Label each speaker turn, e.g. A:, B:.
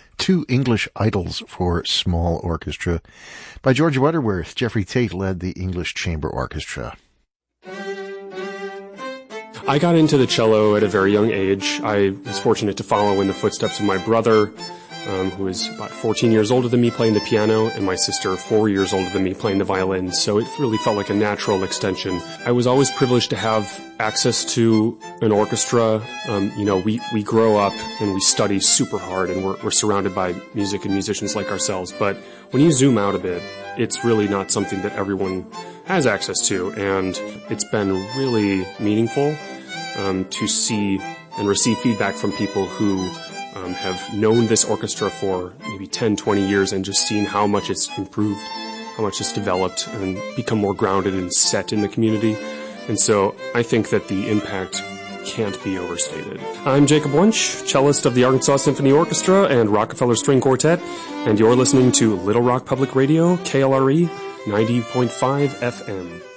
A: Two English Idols for Small Orchestra by George Butterworth. Jeffrey Tate led the English Chamber Orchestra.
B: I got into the cello at a very young age. I was fortunate to follow in the footsteps of my brother, who is about 14 years older than me, playing the piano, and my sister 4 years older than me, playing the violin. So it really felt like a natural extension. I was always privileged to have access to an orchestra. We grow up and we study super hard, and we're surrounded by music and musicians like ourselves. But when you zoom out a bit, it's really not something that everyone has access to, and it's been really meaningful to see and receive feedback from people who have known this orchestra for maybe 10, 20 years and just seen how much it's improved, how much it's developed and become more grounded and set in the community. And so I think that the impact can't be overstated. I'm Jacob Wunsch, cellist of the Arkansas Symphony Orchestra and Rockefeller String Quartet, and you're listening to Little Rock Public Radio, KLRE 90.5 FM.